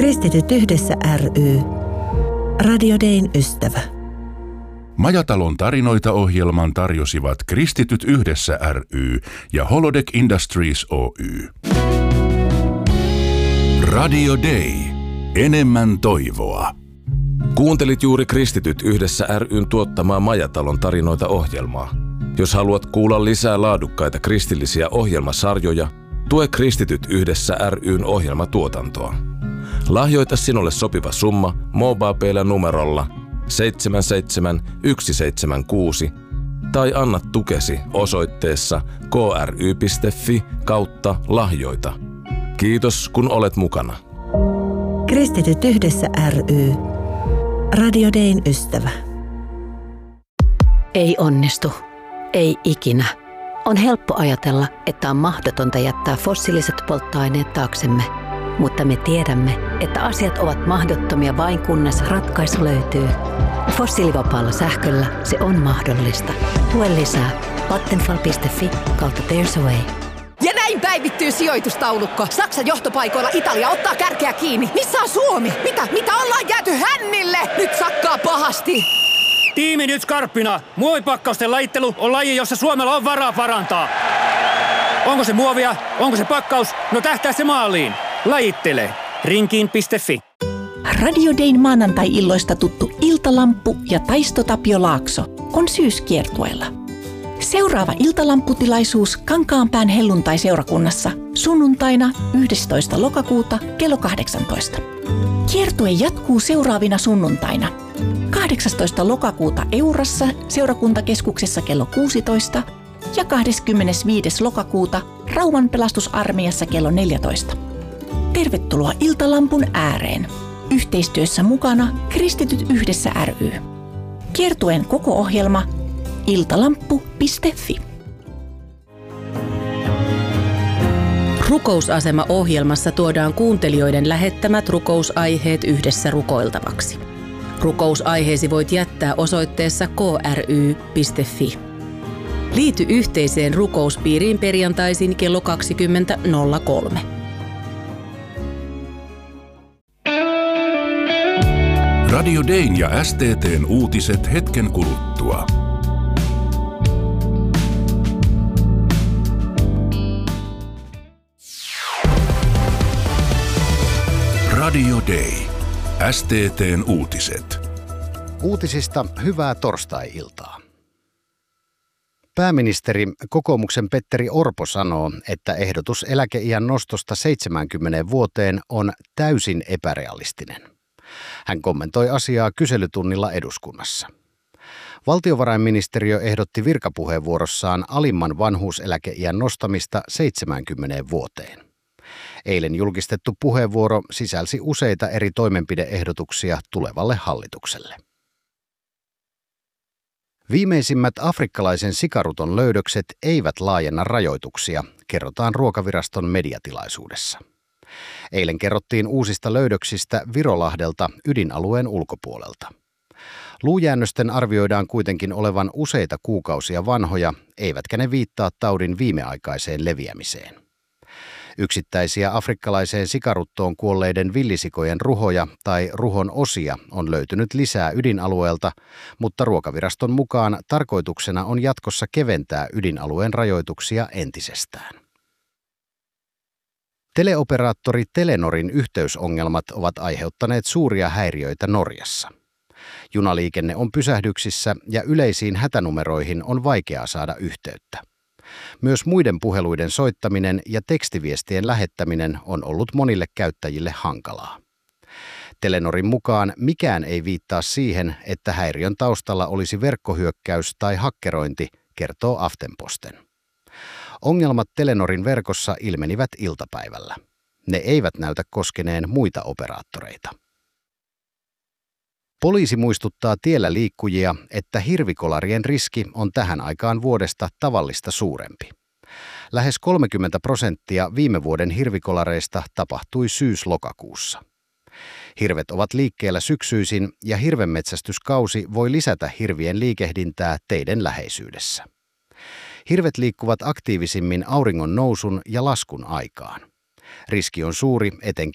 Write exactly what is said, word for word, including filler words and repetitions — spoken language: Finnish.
Kristityt yhdessä ry. Radio Dayn ystävä. Majatalon tarinoita -ohjelman tarjosivat Kristityt yhdessä ry ja Holodeck Industries Oy. Radio Day. Enemmän toivoa. Kuuntelit juuri Kristityt yhdessä ry:n tuottamaa Majatalon tarinoita -ohjelmaa. Jos haluat kuulla lisää laadukkaita kristillisiä ohjelmasarjoja, tue Kristityt yhdessä ry:n ohjelmatuotantoa. Lahjoita sinulle sopiva summa MobilePay:llä numerolla seitsemän seitsemän yksi seitsemän kuusi tai anna tukesi osoitteessa kry.fi kautta lahjoita. Kiitos kun olet mukana. Kristityt yhdessä ry. Radio Dayn ystävä. Ei onnistu. Ei ikinä. On helppo ajatella, että on mahdotonta jättää fossiiliset polttoaineet taaksemme. Mutta me tiedämme, että asiat ovat mahdottomia vain kunnes ratkaisu löytyy. Fossiilivapaalla sähköllä se on mahdollista. Tue lisää vattenfall piste fi kautta there's a way. Ja näin päivittyy sijoitustaulukko. Saksan johtopaikoilla Italia ottaa kärkeä kiinni. Missä on Suomi? Mitä? Mitä ollaan jääty hännille? Nyt sakkaa pahasti. Tiimi nyt skarppina. Muovipakkausten lajittelu on laji, jossa Suomella on varaa parantaa. Onko se muovia? Onko se pakkaus? No tähtää se maaliin. Lajittele. rinkiin piste fi. Radio Dayn maanantai-illoista tuttu Iltalamppu ja Taisto Tapio Laakso on syyskiertueella. Seuraava iltalampputilaisuus Kankaanpään helluntai-seurakunnassa sunnuntaina yhdestoista lokakuuta kello kahdeksantoista. Kiertue jatkuu seuraavina sunnuntaina. kahdeksastoista lokakuuta Eurassa seurakuntakeskuksessa kello kuusitoista ja kahdeskymmenesviides lokakuuta Rauman pelastusarmeijassa kello neljätoista. Tervetuloa Iltalampun ääreen. Yhteistyössä mukana Kristityt yhdessä ry. Kiertueen koko ohjelma iltalamppu piste fi. Rukousasema-ohjelmassa tuodaan kuuntelijoiden lähettämät rukousaiheet yhdessä rukoiltavaksi. Rukousaiheesi voit jättää osoitteessa kry piste fi. Liity yhteiseen rukouspiiriin perjantaisin kello kaksikymmentä nolla kolme. Radio Dayn ja S T T:n uutiset hetken kuluttua. Radio Day. S T T:n uutiset. Uutisista hyvää torstai-iltaa. Pääministeri kokoomuksen Petteri Orpo sanoo, että ehdotus eläkeiän nostosta seitsemäänkymmeneen vuoteen on täysin epärealistinen. Hän kommentoi asiaa kyselytunnilla eduskunnassa. Valtiovarainministeriö ehdotti virkapuheenvuorossaan alimman vanhuuseläkeiän nostamista seitsemäänkymmeneen vuoteen. Eilen julkistettu puheenvuoro sisälsi useita eri toimenpideehdotuksia tulevalle hallitukselle. Viimeisimmät afrikkalaisen sikaruton löydökset eivät laajenna rajoituksia, kerrotaan Ruokaviraston mediatilaisuudessa. Eilen kerrottiin uusista löydöksistä Virolahdelta ydinalueen ulkopuolelta. Luujäännösten arvioidaan kuitenkin olevan useita kuukausia vanhoja, eivätkä ne viittaa taudin viimeaikaiseen leviämiseen. Yksittäisiä afrikkalaiseen sikaruttoon kuolleiden villisikojen ruhoja tai ruhon osia on löytynyt lisää ydinalueelta, mutta Ruokaviraston mukaan tarkoituksena on jatkossa keventää ydinalueen rajoituksia entisestään. Teleoperaattori Telenorin yhteysongelmat ovat aiheuttaneet suuria häiriöitä Norjassa. Junaliikenne on pysähdyksissä ja yleisiin hätänumeroihin on vaikeaa saada yhteyttä. Myös muiden puheluiden soittaminen ja tekstiviestien lähettäminen on ollut monille käyttäjille hankalaa. Telenorin mukaan mikään ei viittaa siihen, että häiriön taustalla olisi verkkohyökkäys tai hakkerointi, kertoo Aftenposten. Ongelmat Telenorin verkossa ilmenivät iltapäivällä. Ne eivät näytä koskeneen muita operaattoreita. Poliisi muistuttaa tiellä liikkujia, että hirvikolarien riski on tähän aikaan vuodesta tavallista suurempi. Lähes kolmekymmentä prosenttia viime vuoden hirvikolareista tapahtui syys-lokakuussa. Hirvet ovat liikkeellä syksyisin ja hirvenmetsästyskausi voi lisätä hirvien liikehdintää teiden läheisyydessä. Hirvet liikkuvat aktiivisimmin auringon nousun ja laskun aikaan. Riski on suuri etenkin